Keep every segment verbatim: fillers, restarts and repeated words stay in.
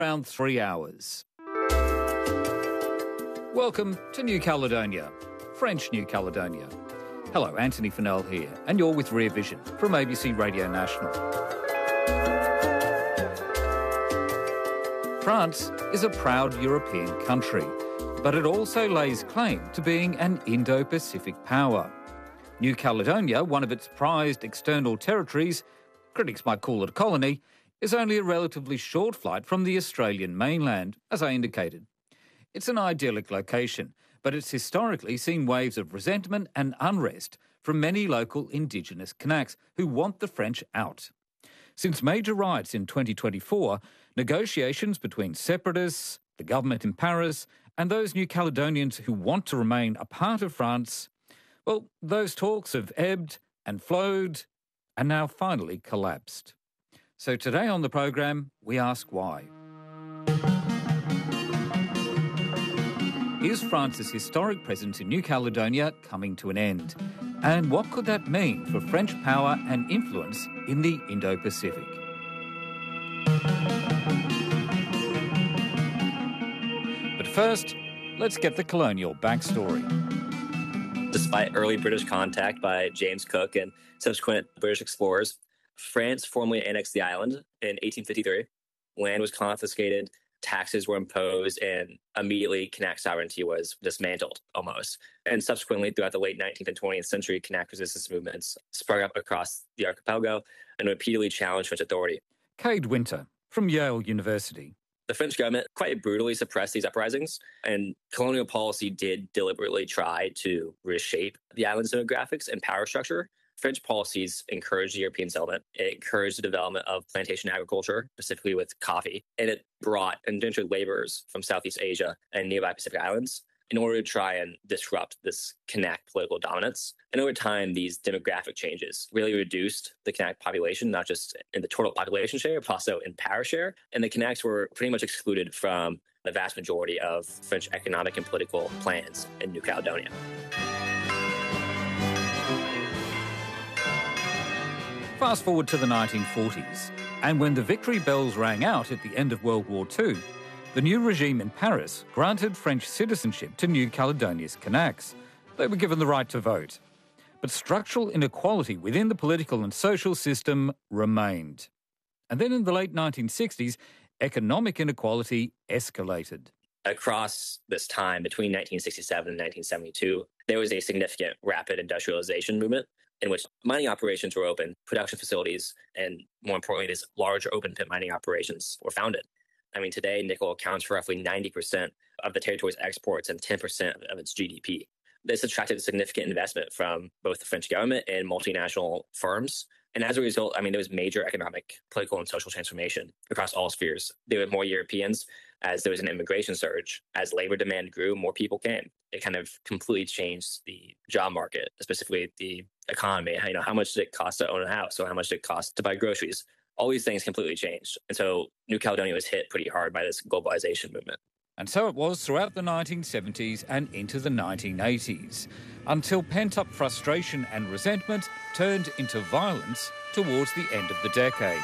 around three hours. Welcome to New Caledonia, French New Caledonia. Hello, Anthony Fennell here, and you're with Rear Vision from A B C Radio National. France is a proud European country, but it also lays claim to being an Indo-Pacific power. New Caledonia, one of its prized external territories, critics might call it a colony, is only a relatively short flight from the Australian mainland, as I indicated. It's an idyllic location, but it's historically seen waves of resentment and unrest from many local Indigenous Kanaks who want the French out. Since major riots in twenty twenty-four, negotiations between separatists, the government in Paris, and those New Caledonians who want to remain a part of France, well, those talks have ebbed and flowed and now finally collapsed. So today on the program, we ask why. Is France's historic presence in New Caledonia coming to an end? And what could that mean for French power and influence in the Indo-Pacific? But first, let's get the colonial backstory. Despite early British contact by James Cook and subsequent British explorers, France formally annexed the island in eighteen fifty-three. Land was confiscated, taxes were imposed, and immediately Kanak sovereignty was dismantled, almost. And subsequently, throughout the late nineteenth and twentieth century, Kanak resistance movements sprung up across the archipelago and repeatedly challenged French authority. Cade Winter from Yale University. The French government quite brutally suppressed these uprisings, and colonial policy did deliberately try to reshape the island's demographics and power structure. French policies encouraged European settlement. It encouraged the development of plantation agriculture, specifically with coffee, and it brought indentured laborers from Southeast Asia and nearby Pacific islands in order to try and disrupt this Kanak political dominance. And over time, these demographic changes really reduced the Kanak population, not just in the total population share, but also in power share. And the Kanaks were pretty much excluded from the vast majority of French economic and political plans in New Caledonia. Fast forward to the nineteen forties, and when the victory bells rang out at the end of World War Two, the new regime in Paris granted French citizenship to New Caledonia's Kanaks. They were given the right to vote. But structural inequality within the political and social system remained. And then in the late nineteen sixties, economic inequality escalated. Across this time, between nineteen sixty-seven and nineteen seventy-two, there was a significant rapid industrialization movement in which mining operations were open, production facilities, and more importantly, these large open-pit mining operations were founded. I mean, today, nickel accounts for roughly ninety percent of the territory's exports and ten percent of its G D P. This attracted significant investment from both the French government and multinational firms. And as a result, I mean, there was major economic, political, and social transformation across all spheres. There were more Europeans as there was an immigration surge. As labor demand grew, more people came. It kind of completely changed the job market, specifically the economy. You know, how much did it cost to own a house, or how much did it cost to buy groceries? All these things completely changed. And so New Caledonia was hit pretty hard by this globalization movement. And so it was throughout the nineteen seventies and into the nineteen eighties, until pent-up frustration and resentment turned into violence towards the end of the decade.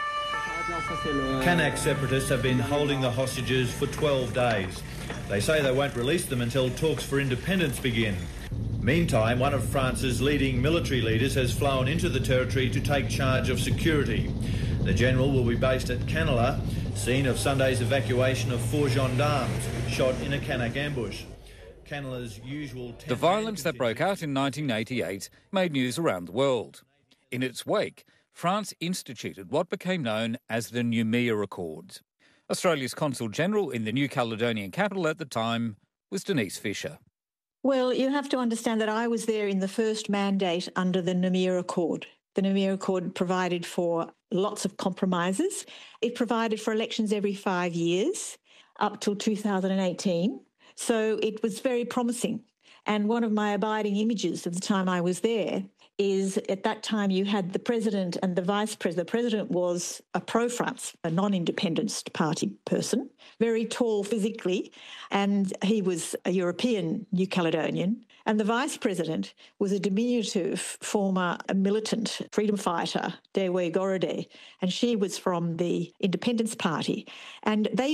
Kanak separatists have been holding the hostages for twelve days. They say they won't release them until talks for independence begin. Meantime, one of France's leading military leaders has flown into the territory to take charge of security. The general will be based at Canela, scene of Sunday's evacuation of four gendarmes shot in a Kanak ambush. Canela's usual... The violence that broke out in nineteen eighty-eight made news around the world. In its wake, France instituted what became known as the Noumea Accords. Australia's Consul General in the New Caledonian capital at the time was Denise Fisher. Well, you have to understand that I was there in the first mandate under the Noumea Accord. The Noumea Accord provided for lots of compromises. It provided for elections every five years up till two thousand eighteen. So it was very promising. And one of my abiding images of the time I was there is at that time you had the president and the vice president. The president was a pro-France, a non-independence party person, very tall physically, and he was a European New Caledonian. And the vice president was a diminutive former militant freedom fighter, Dewe Gorode, and she was from the Independence Party. And they